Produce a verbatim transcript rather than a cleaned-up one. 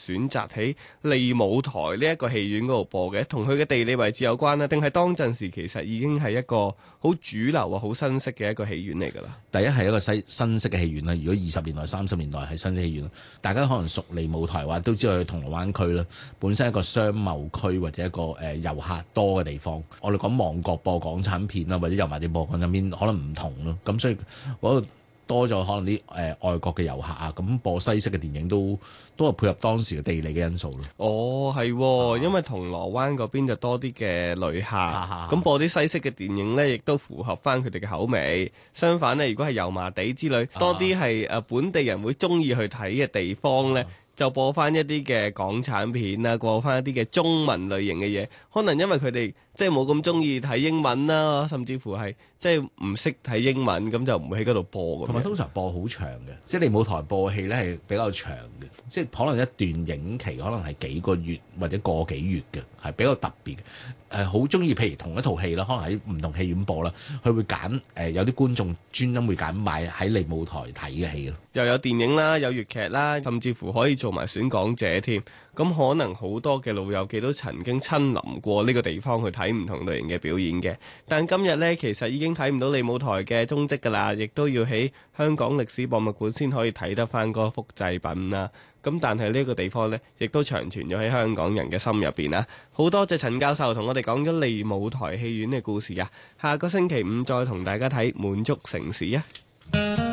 選擇喺利舞台呢一個戲院嗰度播嘅？同佢嘅地理位置有關啦，定係當陣時其實已經係一個好主流啊、好新式嘅一個戲院嚟㗎啦？ 第一係一個新新式嘅戲院啦。如果二十年代、三十年代係新式戲院，大家可能熟利舞台話都知道去銅鑼灣區啦，本身係一個商貿區或者一個誒遊客多嘅地方。我哋講旺角播港產片啊，或者油麻地播港產片可能唔同咯。咁所以嗰度多咗可能啲誒、呃、外國嘅遊客啊，咁播西式嘅電影都都係配合當時嘅地理嘅因素咯。 哦，係、啊，因為銅鑼灣嗰邊就多啲嘅旅客，咁、啊、播啲西式嘅電影呢，亦都符合翻佢哋嘅口味。相反呢，如果係油麻地之類，多啲係誒本地人會中意去睇嘅地方呢，啊、就播翻一啲嘅港產片啊，播翻一啲嘅中文類型嘅嘢。可能因為佢哋即係冇咁中意睇英文啦，甚至乎係即係唔識睇英文，咁就唔會喺嗰度播。 同埋通常播好長嘅，即係利舞台播戲咧係比較長嘅，即係可能一段影期可能係幾個月或者個幾月嘅，係比較特別嘅。誒好中意，譬如同一套戲啦，可能喺唔同戲院播啦，佢會揀誒、呃、有啲觀眾專登會揀買喺利舞台睇嘅戲咯。 又有電影啦，有粵劇啦，甚至乎可以做埋選港姐添。咁可能好多嘅老友記都曾經親臨過呢個地方去睇唔同類型嘅表演嘅。但今日呢，其實已經睇唔到利舞台嘅蹤跡㗎啦，亦都要喺香港歷史博物館先可以睇得返嗰個複製品啦。咁但係呢個地方呢，亦都長存咗喺香港人嘅心入邊啦。好多謝陳教授同我哋講咗利舞台戲院嘅故事啊！下個星期五再同大家睇滿足城市啊！